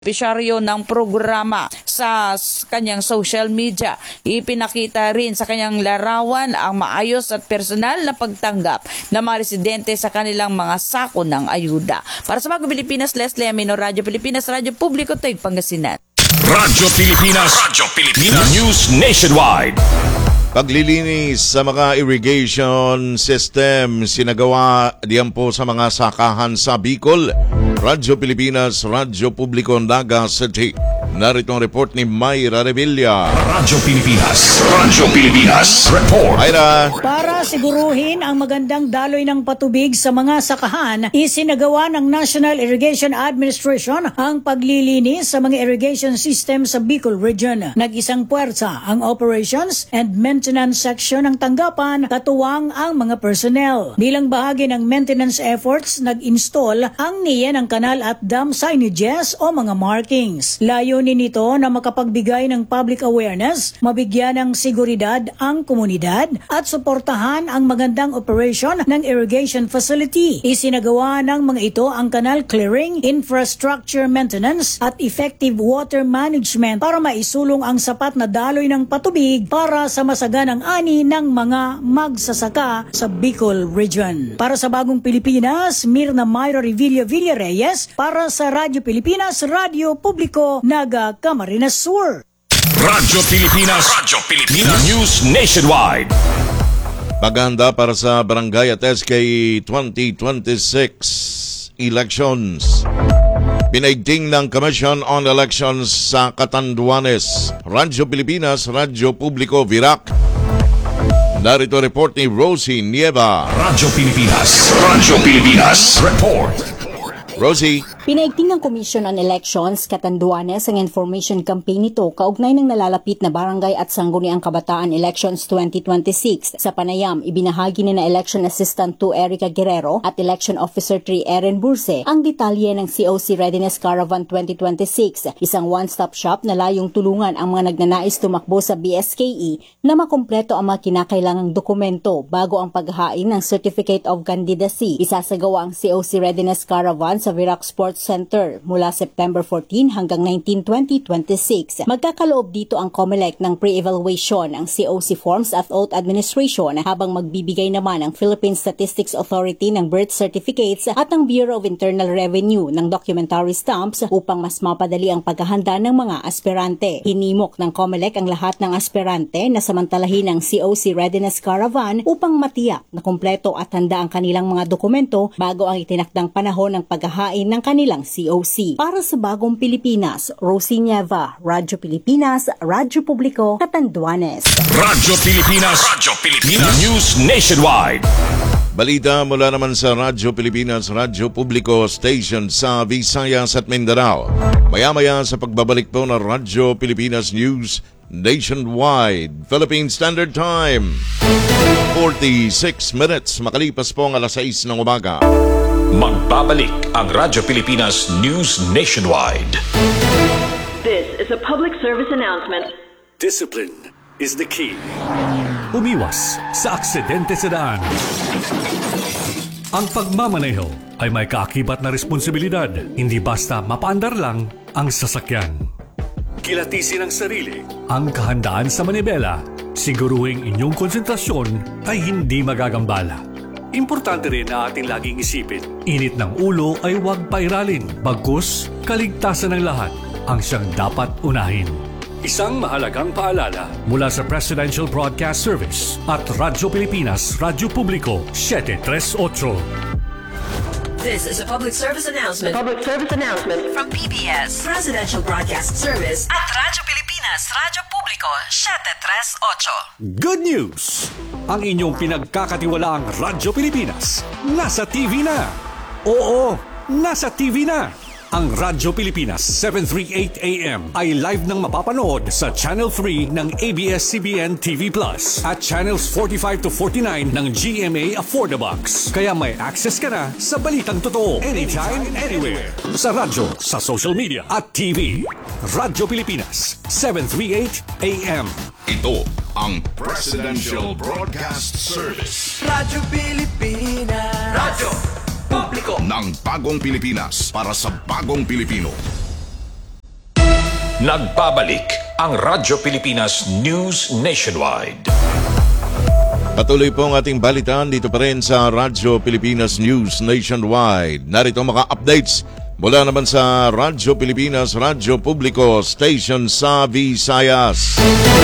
benepisaryo ng programa sa kanyang social media. Ipinakita rin sa kanyang larawan ang maayos at personal na pagtanggap ng mga residente sa kanilang mga sako ng ayuda. Para sa Bagong Pilipinas, Leslie Amino, Radyo Pilipinas, Radyo Publiko, Taig Pangasinan. Radyo Pilipinas, News Nationwide. Paglilinis sa mga irrigation system sinagawa diyan po sa mga sakahan sa Bicol. Radyo Pilipinas, Radyo Publiko, Naga City. Narito ang report ni Mayra Revilla. Radyo Pilipinas, report. Mayra. Para siguruhin ang magandang daloy ng patubig sa mga sakahan, isinagawa ng National Irrigation Administration ang paglilinis sa mga irrigation system sa Bicol Region. Nag-isang puwersa ang Operations and Maintenance Section ng tanggapan, katuwang ang mga personnel. Bilang bahagi ng maintenance efforts, nag-install ang NIA ng kanal at dam signages o mga markings. Layunin nito na makapagbigay ng public awareness, mabigyan ng seguridad ang komunidad at suportahan ang magandang operation ng irrigation facility. Isinagawa ng mga ito ang canal clearing, infrastructure maintenance at effective water management para maisulong ang sapat na daloy ng patubig para sa masaganang ani ng mga magsasaka sa Bicol Region. Para sa Bagong Pilipinas, Mirna Mayra Revilla Villarreyes, para sa Radyo Pilipinas, Radyo Publiko, Naga Camarines Sur. Radyo Pilipinas, News Nationwide. Paganda para sa Barangay at SK 2026 elections. Pinaigting ng Commission on Elections sa Catanduanes. Radyo Pilipinas, Radyo Publiko, Virac. Narito report ni Rosie Nieva. Radyo Pilipinas, report. Rosie. Pinaigting ng Commission on Elections, Catanduanes ang information campaign nito kaugnay ng nalalapit na barangay at sangguniang kabataan elections 2026. Sa panayam, ibinahagi ni na Election Assistant 2 Erica Guerrero at Election Officer 3 Erin Burse ang detalye ng COC Readiness Caravan 2026, isang one-stop shop na layong tulungan ang mga nagnanais tumakbo sa BSKE na makumpleto ang mga kinakailangang dokumento bago ang paghahain ng Certificate of Candidacy. Isasagawa ang COC Readiness Caravan sa Virac Sports Center mula September 14 hanggang 19, 2026. Magkakaloob dito ang COMELEC ng pre-evaluation, ang COC forms at oath administration habang magbibigay naman ang Philippine Statistics Authority ng birth certificates at ang Bureau of Internal Revenue ng documentary stamps upang mas mapadali ang paghahanda ng mga aspirante. Hinimok ng COMELEC ang lahat ng aspirante na samantalahin ang COC Readiness Caravan upang matiyak na kumpleto at handa ang kanilang mga dokumento bago ang itinakdang panahon ng paghahain ng kanilang COC. Para sa Bagong Pilipinas, Rosie Nieva, Radyo Pilipinas, Radyo Publiko, Catanduanes. Radyo Pilipinas, News Nationwide. Balita mula naman sa Radyo Pilipinas, Radyo Publiko Station sa Visayas at Mindanao. Maya-maya sa pagbabalik po ng Radyo Pilipinas News Nationwide, Philippine Standard Time. 46 minutes makalipas po ang alas 6 ng umaga. Magbabalik ang Radyo Pilipinas News Nationwide. This is a public service announcement. Discipline is the key. Umiwas sa aksidente sa daan. Ang pagmamaneho ay may kaakibat na responsibilidad. Hindi basta mapaandar lang ang sasakyan. Kilatisin ang sarili, ang kahandaan sa manibela. Siguruhing inyong konsentrasyon ay hindi magagambala. Importante rin na ating laging isipin, init ng ulo ay huwag pairalin, bagkus kaligtasan ng lahat ang siyang dapat unahin. Isang mahalagang paalala mula sa Presidential Broadcast Service at Radyo Pilipinas, Radyo Publiko, 738. This is a public service announcement. Public service announcement From PBS, Presidential Broadcast Service at Radyo Pilipinas, Radyo Publiko, 738. Good news! Ang inyong pinagkakatiwalaang Radyo Pilipinas nasa TV na. Oo, nasa TV na. Ang Radyo Pilipinas 738 AM ay live nang mapapanood sa Channel 3 ng ABS-CBN TV Plus at Channels 45 to 49 ng GMA Affordabox. Kaya may access ka na sa balitang totoo anytime, anywhere. Sa radyo, sa social media at TV. Radyo Pilipinas 738 AM. Ito ang Presidential Broadcast Service. Radyo Pilipinas. Radyo Publiko ng Bagong Pilipinas para sa Bagong Pilipino. Nagbabalik ang Radyo Pilipinas News Nationwide. Patuloy po ang ating balitan dito pa rin sa Radyo Pilipinas News Nationwide. Narito mga updates mula naman sa Radyo Pilipinas Radyo Publiko Station sa Visayas.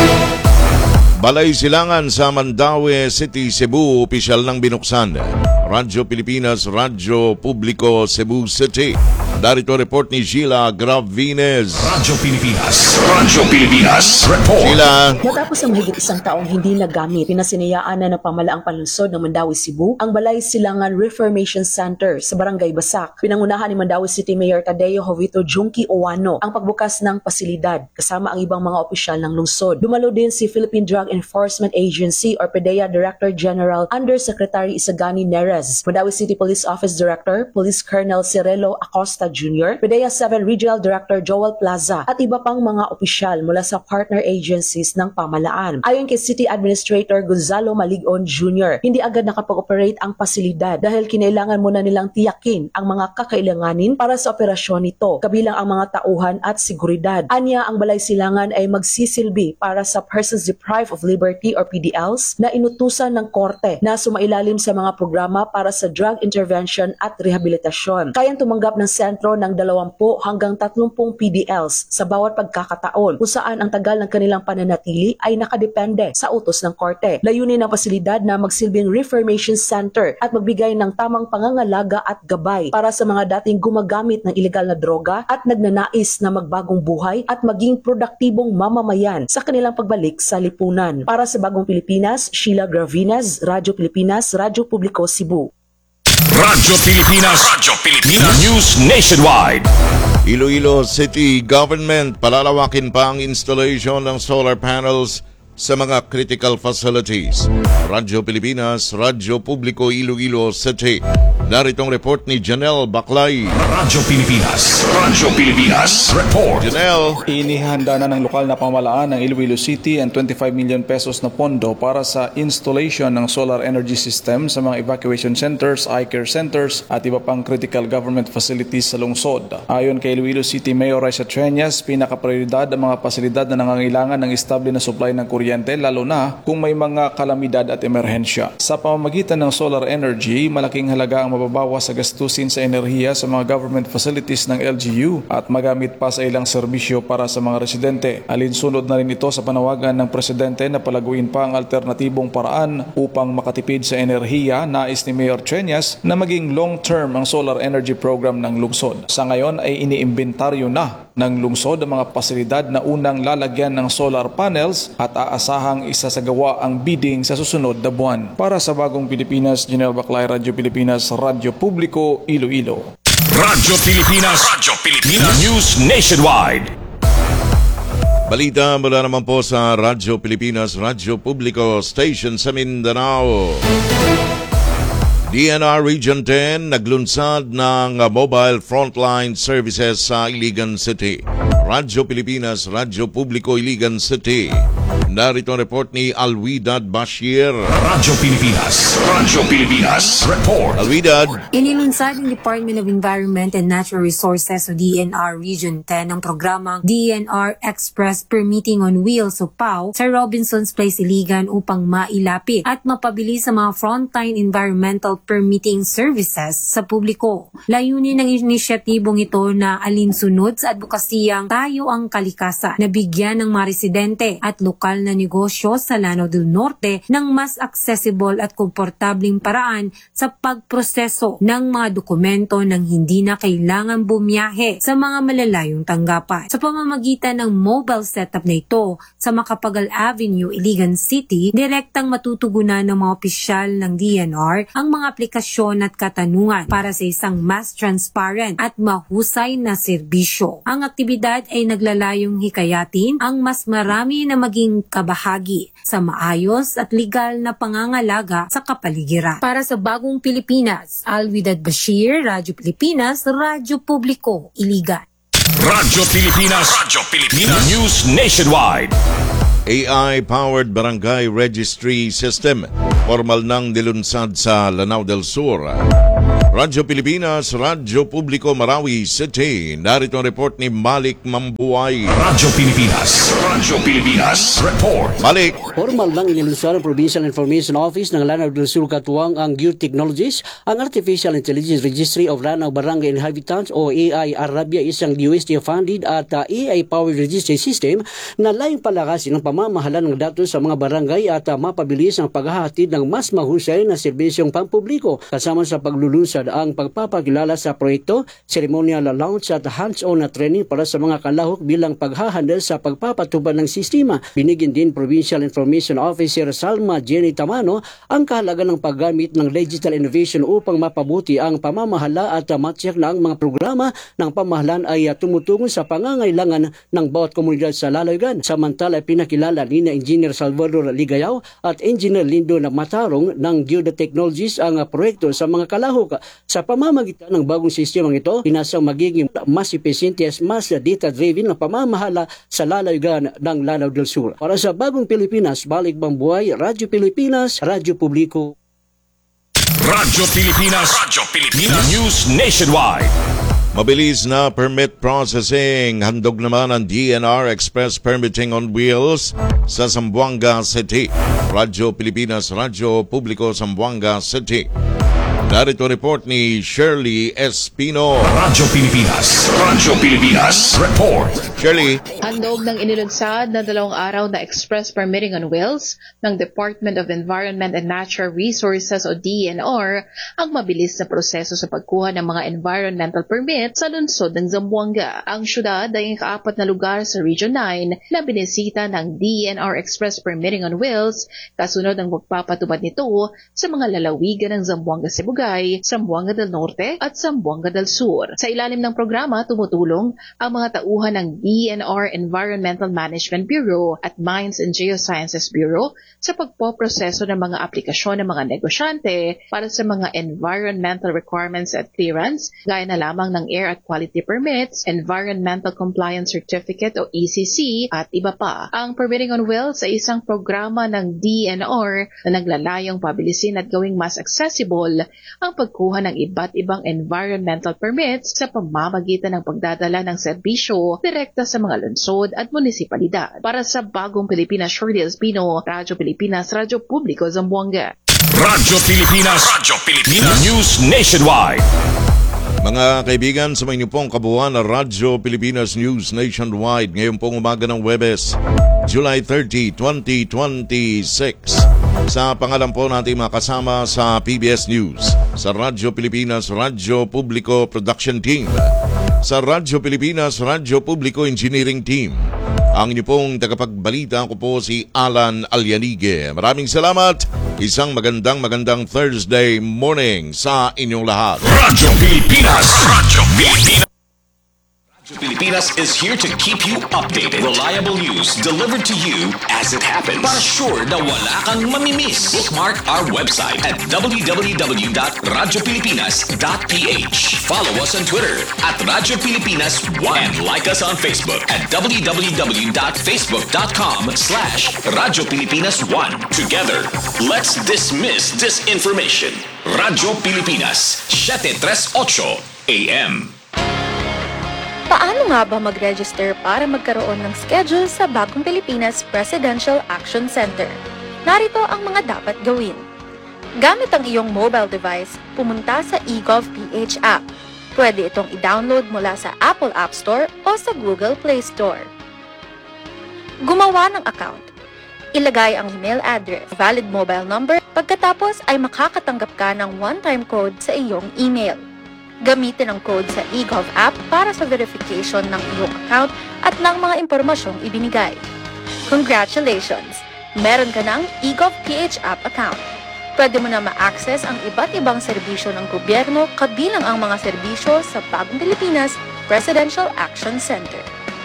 Balay Silangan sa Mandaue City, Cebu, opisyal nang binuksan. Radyo Pilipinas Radyo Publiko Cebu City. Darito report ni Sheila Gravines. Radyo Pilipinas Report. Sheila. Matapos ang mahigit isang taong hindi nagamit, pinasinayaan na ng pamalaang palunsod ng Mandaue, Cebu ang Balay Silangan Reformation Center sa Barangay Basak. Pinangunahan ni Mandaue City Mayor Tadeo Jovito Junki Owano ang pagbukas ng pasilidad kasama ang ibang mga opisyal ng lungsod. Dumalo din si Philippine Drug Enforcement Agency or PDEA Director General Undersecretary Isagani Neres, Mandaue City Police Office Director Police Colonel Cirelo Acosta Jr., PDEA 7 Regional Director Joel Plaza at iba pang mga opisyal mula sa partner agencies ng pamalaan. Ayon kay City Administrator Gonzalo Maligon Jr., hindi agad nakapag-operate ang pasilidad dahil kinailangan muna nilang tiyakin ang mga kakailanganin para sa operasyon nito, kabilang ang mga tauhan at seguridad. Anya, ang Balay Silangan ay magsisilbi para sa persons deprived of liberty or PDLs na inutusan ng korte na sumailalim sa mga programa para sa drug intervention at rehabilitasyon. Kayang tumanggap ng sentro ng 20 hanggang 30 PDLs sa bawat pagkakataon kung saan ang tagal ng kanilang pananatili ay nakadepende sa utos ng korte. Layunin ng pasilidad na magsilbing Reformation Center at magbigay ng tamang pangangalaga at gabay para sa mga dating gumagamit ng ilegal na droga at nagnanais na magbagong buhay at maging produktibong mamamayan sa kanilang pagbalik sa lipunan. Para sa Bagong Pilipinas, Sheila Gravines, Radyo Pilipinas, Radyo Publiko, Cebu. Radyo Pilipinas News Nationwide. Iloilo City Government palalawakin pa ang installation ng solar panels sa mga critical facilities. Radyo Pilipinas, Radyo Publiko, Iloilo City. Naritong report ni Janelle Baclay. Radyo Pilipinas Report. Janelle. Inihanda na ng lokal na pamahalaan ng Iloilo City ang 25 million pesos na pondo para sa installation ng solar energy system sa mga evacuation centers, eye care centers at iba pang critical government facilities sa lungsod. Ayon kay Iloilo City Mayor Raisa Treñas, pinakaprioridad ang mga pasilidad na nangangailangan ng estable na supply ng kuryente lalo na kung may mga kalamidad at emerhensya. Sa pamamagitan ng solar energy, malaking halaga ang mababawas sa gastusin sa enerhiya sa mga government facilities ng LGU at magamit pa sa ilang serbisyo para sa mga residente. Alinsunod na rin ito sa panawagan ng Presidente na palaguin pa ang alternatibong paraan upang makatipid sa enerhiya. Nais ni Mayor Treñas na maging long-term ang solar energy program ng lungsod. Sa ngayon ay iniimbentaryo na ng lungsod ang mga pasilidad na unang lalagyan ng solar panels at aasahang isasagawa ang bidding sa susunod na buwan. Para sa Bagong Pilipinas, Janelle Baclay, Radyo Pilipinas, Radyo Publiko, Iloilo. Radyo Pilipinas News Nationwide. Balita mula naman po sa Radyo Pilipinas, Radyo Publiko Station sa Mindanao. DNR Region 10 naglunsad ng mobile frontline services sa Iligan City. Radyo Pilipinas, Radyo Publiko, Iligan City. Narito ang report ni Alwidad Bashir. Radyo Pilipinas Report. Alwidad. Inilunsad ng Department of Environment and Natural Resources o DNR Region 10 ang programang DNR Express Permitting on Wheels o PAW sa Robinsons Place, Iligan upang mailapit at mapabilis sa mga frontline environmental permitting services sa publiko. Layunin ng inisyatibong ito na alinsunod sa advokasiyang Tayo ang Kalikasan na bigyan ng mga residente at lokal na negosyo sa Lanao del Norte ng mas accessible at komportabling paraan sa pagproseso ng mga dokumento nang hindi na kailangan bumiyahe sa mga malalayong tanggapan. Sa pamamagitan ng mobile setup na ito sa Macapagal Avenue, Iligan City, direktang matutugunan ng mga opisyal ng DNR ang mga aplikasyon at katanungan para sa isang mas transparent at mahusay na serbisyo. Ang aktibidad ay naglalayong hikayatin ang mas marami na maging kabahagi sa maayos at legal na pangangalaga sa kapaligiran. Para sa Bagong Pilipinas, Alwidad Bashir, Radyo Pilipinas, Radyo Publiko, Iligan. Radyo Pilipinas News Nationwide. AI-powered barangay registry system. Formal nang nilunsad sa Lanao del Sur. Radyo Pilipinas, Radyo Publiko, Marawi City. Narito ang report ni Malik Mambuay. Radyo Pilipinas. Radyo Pilipinas. Report. Malik. Formal lang inilunsad ng Provincial Information Office ng Lanao del Sur katuwang ang Geotechnologies, ang Artificial Intelligence Registry of Lanao Barangay Inhabitants o AI Arabia, isang USD-funded at AI-powered registry system na layong palakasin ang pamamahala ng datos sa mga barangay at mapabilis ang paghahatid ng mas mahusay na serbisyong pampubliko kasama sa paglulunsad ang pagpapakilala sa proyekto, ceremonial launch at hands-on na training para sa mga kalahok bilang paghahandle sa pagpapatupad ng sistema. Binigyan din Provincial Information Officer Salma Jenny Tamano ang kahalaga ng paggamit ng digital innovation upang mapabuti ang pamamahala at matyak na ang mga programa ng pamahalaan ay tumutungo sa pangangailangan ng bawat komunidad sa lalawigan. Samantala, pinakilala ni Engineer Salvador Ligayaw at Engineer Lindo na Matarong ng Geotechnologies ang proyekto sa mga kalahok. Sa pamamagitan ng bagong sistemang ito, pinasang magiging mas epesyente at mas data-driven na pamamahala sa lalawigan ng Lanao del Sur. Para sa Bagong Pilipinas, Balik Bambuay, Radyo Pilipinas, Radyo Publiko. Radyo Pilipinas. Radyo Pilipinas. News Nationwide. Mabilis na permit processing. Handog naman ang DNR Express Permitting on Wheels sa Zamboanga City. Radyo Pilipinas, Radyo Publiko, Zamboanga City. Narito report ni Shirley Espino. Radyo Pilipinas. Radyo Pilipinas. Report. Shirley. Handog ng inilunsad na 2 araw na Express Permitting on Wheels ng Department of Environment and Natural Resources o DENR ang mabilis na proseso sa pagkuha ng mga environmental permit sa lungsod ng Zamboanga. Ang syudad ay ang kaapat na lugar sa Region 9 na binisita ng DENR Express Permitting on Wheels kasunod ng pagpapatupad nito sa mga lalawigan ng Zamboanga, Cebu, Zamboanga del Norte at Zamboanga del Sur. Sa ilalim ng programa, tumutulong ang mga tauhan ng DENR Environmental Management Bureau at Mines and Geosciences Bureau sa pagpoproseso ng mga aplikasyon ng mga negosyante para sa mga environmental requirements at clearance, gaya na lamang ng Air at Quality Permits, Environmental Compliance Certificate o ECC at iba pa. Ang Permitting on Wheels ay isang programa ng DENR na naglalayong pabilisin at gawing mas accessible ang pagkuha ng iba't ibang environmental permits sa pamamagitan ng pagdadala ng serbisyo direkta sa mga lungsod at munisipalidad. Para sa Bagong Pilipinas, Shirley Espino, Radyo Pilipinas, Radyo Publiko, Zamboanga. Radyo Pilipinas. Radyo Pilipinas. News Nationwide. Mga kaibigan, sa inyo pong kabuuan na Radyo Pilipinas News Nationwide ngayon pong umaga ng Huwebes, July 30, 2026. Sa pangalan po natin makasama sa PBS News, sa Radyo Pilipinas, Radyo Publiko Production Team, sa Radyo Pilipinas, Radyo Publiko Engineering Team. Ang inyo pong tagapagbalita ko po si Alan Alyanige. Maraming salamat. Isang magandang Thursday morning sa inyong lahat. Radyo Pilipinas. Radyo Pilipinas. Pilipinas is here to keep you updated. Reliable news delivered to you as it happens. Para sure na wala kang mamimiss. Bookmark our website at www.radiopilipinas.ph. Follow us on Twitter at Radyo Pilipinas 1 and like us on Facebook at www.facebook.com/Radyo Pilipinas 1. Together, let's dismiss disinformation. Radyo Pilipinas, 738 AM. Paano nga ba mag-register para magkaroon ng schedule sa Bagong Pilipinas Presidential Action Center? Narito ang mga dapat gawin. Gamit ang iyong mobile device, pumunta sa eGov.ph app. Pwede itong i-download mula sa Apple App Store o sa Google Play Store. Gumawa ng account. Ilagay ang email address, valid mobile number, pagkatapos ay makakatanggap ka ng one-time code sa iyong email. Gamitin ang code sa eGov app para sa verification ng iyong account at ng mga impormasyong ibinigay. Congratulations! Meron ka ng eGov.ph app account. Pwede mo na ma-access ang iba't ibang serbisyo ng gobyerno kabilang ang mga serbisyo sa Bagong Pilipinas Presidential Action Center.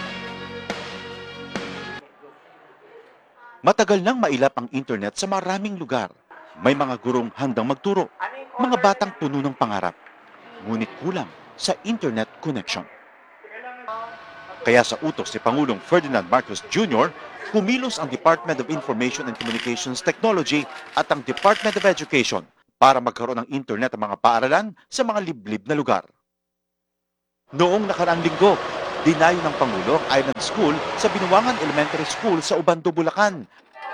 Matagal nang mailap ang internet sa maraming lugar. May mga gurong handang magturo, mga batang puno ng pangarap. Ngunit kulang sa internet connection. Kaya sa utos ni Pangulong Ferdinand Marcos Jr., kumilos ang Department of Information and Communications Technology at ang Department of Education para magkaroon ng internet ang mga paaralan sa mga liblib na lugar. Noong nakaraang linggo, dinayo ng Pangulo ang Island School sa Binuangan Elementary School sa Ubando, Bulacan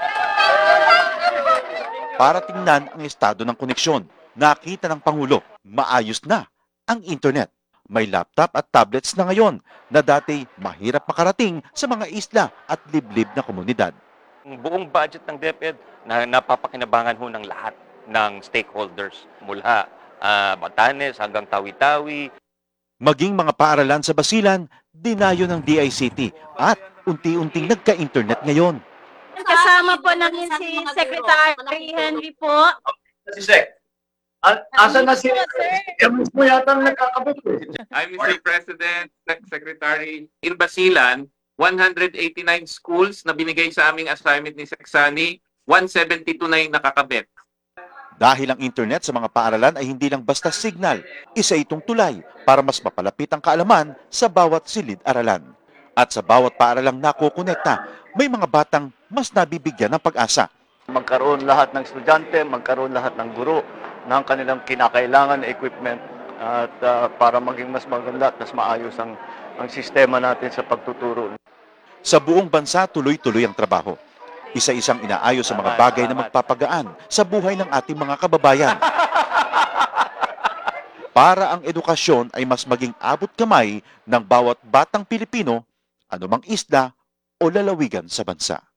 para tingnan ang estado ng koneksyon. Nakita ng Pangulo, maayos na ang internet. May laptop at tablets na ngayon na dati mahirap makarating sa mga isla at liblib na komunidad. Ang buong budget ng DepEd na napapakinabangan ho ng lahat ng stakeholders mula Batanes hanggang Tawi-Tawi. Maging mga paaralan sa Basilan, dinayo ng DICT at unti-unting nagka-internet ngayon. Kasama po namin si Secretary Henry po. Si Sec. Asa na si Emus mo yata nakakabot eh. I'm Mr. President, Secretary. In Basilan, 189 schools na binigay sa aming assignment ni Seksani, 172 na yung nakakabit. Dahil ang internet sa mga paaralan ay hindi lang basta signal, isa itong tulay para mas mapalapit ang kaalaman sa bawat silid-aralan. At sa bawat paaralang nakukonekta, may mga batang mas nabibigyan ng pag-asa. Magkaroon lahat ng estudyante, magkaroon lahat ng guro ng kanilang kinakailangan na equipment at para maging mas maganda at mas maayos ang sistema natin sa pagtuturo. Sa buong bansa, tuloy-tuloy ang trabaho. Isa-isang inaayos sa mga bagay na magpapagaan sa buhay ng ating mga kababayan. Para ang edukasyon ay mas maging abot kamay ng bawat batang Pilipino, anumang isla o lalawigan sa bansa.